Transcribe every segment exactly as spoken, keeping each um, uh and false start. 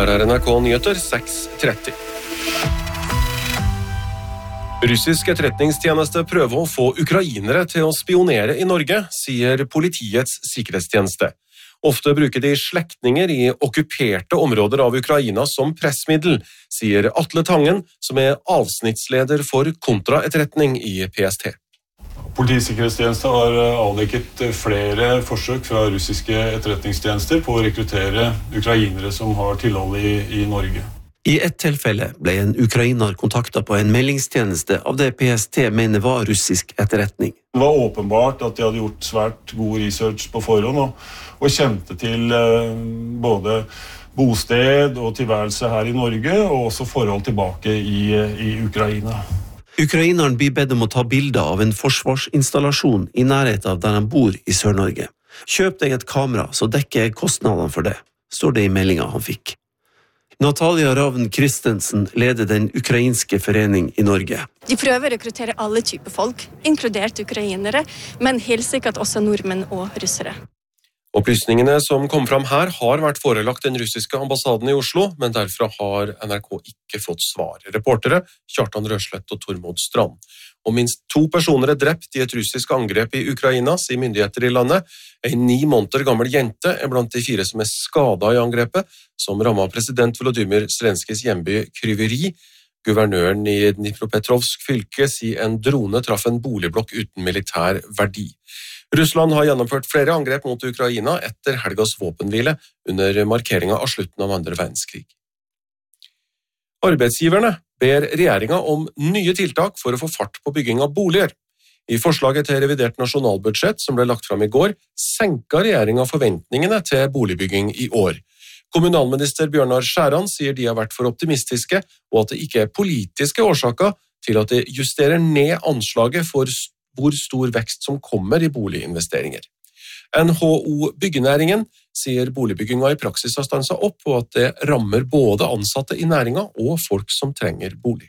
Her er N R K Nyheter seks tretti. Russisk etterretningstjeneste prøver å få ukrainere til å spionere i Norge, sier politiets sikkerhetstjeneste. Ofte bruker de slektninger i okkuperte områder av Ukraina som pressmiddel, sier Atle Tangen, som er avsnittsleder for kontraetterretning i P S T. Politisikkerhetstjeneste har avdekket flere forsøk fra russiske etterretningstjenester på å rekruttere ukrainere som har tilhold i, i Norge. I ett tilfelle ble en ukrainer kontaktet på en meldingstjeneste av det P S T mener var russisk etterretning. Det var åpenbart at de hadde gjort svært god research på forhånd og, og kjente til eh, både bosted og tilværelse her i Norge og også forhold tilbake i, i Ukraina. Ukraineren blir bedt om å ta bilder av en forsvarsinstallasjon i nærheten av der han bor i Sør-Norge. Kjøp deg et kamera, så dekker jeg kostnadene for det, står det i meldingen han fikk. Natalia Ravn Christensen leder den ukrainske forening i Norge. De prøver å rekruttere alle typer folk, inkludert ukrainere, men helt sikkert også nordmenn og russere. Opplysningene som kom fram her har vært forelagt den russiske ambassaden i Oslo, men derfra har N R K ikke fått svar. Reportere Kjartan Røslett og Tormod Strand. Og minst to personer er drept i et russisk angrep i Ukraina, sier myndigheter i landet. En ni måneder gammel jente er blant de fire som er skadet i angrepet, som rammet president Volodymyr Zelenskijs hjemby Kryvyi. Guvernøren i Dnipropetrovsk fylke sier en drone traff en boligblokk uten militær verdi. Russland har gjennomført flere angrep mot Ukraina etter helgas våpenhvile under markeringen av slutten av andre verdenskrig. Arbeidsgiverne ber regjeringen om nye tiltak for å få fart på bygging av boliger. I forslaget til revidert nasjonalbudsjett som ble lagt fram i går, senket regjeringen forventningene til boligbygging i år. Kommunalminister Bjørnar Skjæran sier de har vært for optimistiske, og at det ikke er politiske årsaker til at de justerer ned anslaget for hvor stor vekst som kommer i boliginvesteringer. N H O Byggenæringen sier boligbygginga i praksis har stanset opp, og at det rammer både ansatte i næringa og folk som trenger bolig.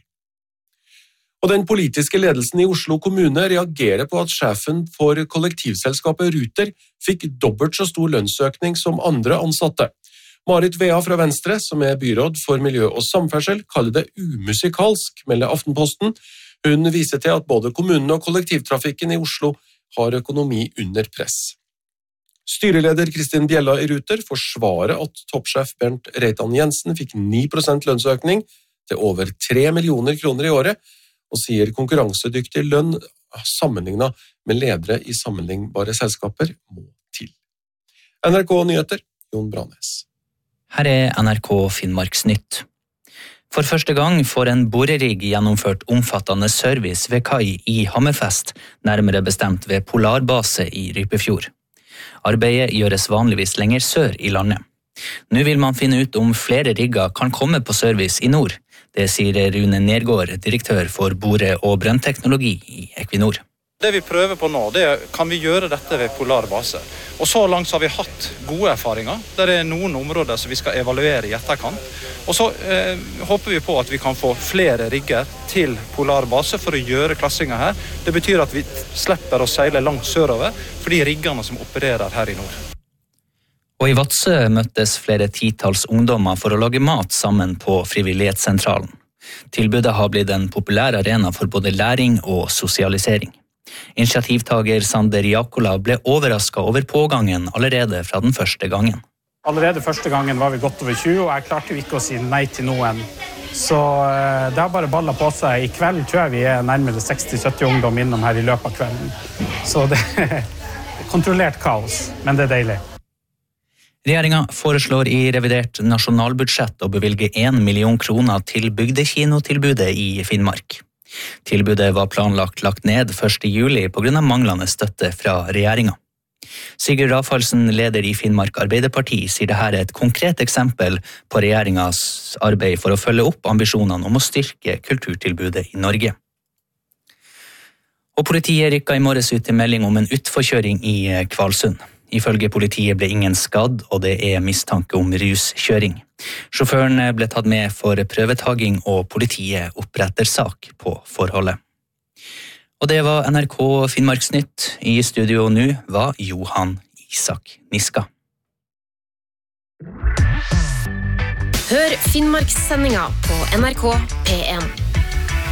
Og den politiske ledelsen i Oslo kommune reagerer på at sjefen for kollektivselskapet Ruter fikk dobbelt så stor lønnsøkning som andre ansatte. Marit Vea fra Venstre, som er byråd for miljø og samferdsel, kaller det umusikalsk, melder Aftenposten. Hun viser til at både kommunene og kollektivtrafikken i Oslo har økonomi under press. Styreleder Kristin Bjella i Ruter forsvarer at toppsjef Bernt Reitan Jensen fikk ni prosent lønnsøkning til over tre millioner kroner i året, og sier konkurransedyktig lønn sammenlignet med ledere i sammenlignbare selskaper må til. N R K Nyheter, Jon Branes. Her er N R K Finnmarksnytt. For første gang får en borerigg gjennomført omfattende service ved kai i Hammerfest, nærmere bestemt ved Polarbase i Rypefjord. Arbeidet gjøres vanligvis lenger sør i landet. Nå vil man finne ut om flere rigger kan komme på service i nord. Det sier Rune Nergård, direktør for bore- og brønnteknologi i Equinor. Det vi prøver på nå, det er kan vi gjøre dette ved Polarbase. Og så langt så har vi hatt gode erfaringer. Der er noen områder som vi skal evaluere i etterkant. Og så eh, håper vi på at vi kan få flere rigger til Polarbase for å gjøre klassinga her. Det betyr at vi slipper å seile langt sørover for de riggene som opererer her i nord. Og i Vadsø møttes flere titalls ungdommer for å lage mat sammen på frivillighetssentralen. Tilbudet har blitt en populær arena for både læring og sosialisering. Initiativtager Sander Jakola ble overrasket over pågangen allerede fra den første gangen. Allerede første gangen var vi godt over tjue, og jeg klarte jo ikke å si nei til noen. Så det har bare ballet på seg. I kveld tror jeg vi er nærmere seksti til sytti ungdom innom her i løpet av kvelden. Så det er kontrollert kaos, men det er deilig. Regjeringen foreslår i revidert nasjonalbudsjett å bevilge en million kroner til bygdekinotilbudet i Finnmark. Tilbudet var planlagt lagt ned første juli på grunn av manglende støtte fra regjeringen. Sigurd Rafalsen, leder i Finnmark Arbeiderparti, sier dette er et konkret eksempel på regjeringens arbeid for å følge opp ambisjonene om å styrke kulturtilbudet i Norge. Og politiet rykket i morges ut til melding om en utforkjøring i Kvalsund. Ifølge politiet ble ingen skadd, og det er mistanke om ruskjøring. Sjåføren ble tatt med for prøvetaging, og politiet oppretter sak på forholdet. Og det var N R K Finnmarksnytt. I studio nå var Johan Isak Niska. Hør Finnmarkssendinga på N R K P en.